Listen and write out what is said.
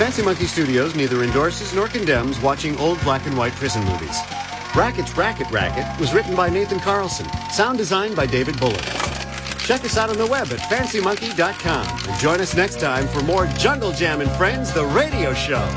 Fancy Monkey Studios neither endorses nor condemns watching old black and white prison movies. Brackett's Racket Racket was written by Nathan Carlson, sound designed by David Bullard. Check us out on the web at fancymonkey.com and join us next time for more Jungle Jam and Friends, the radio show.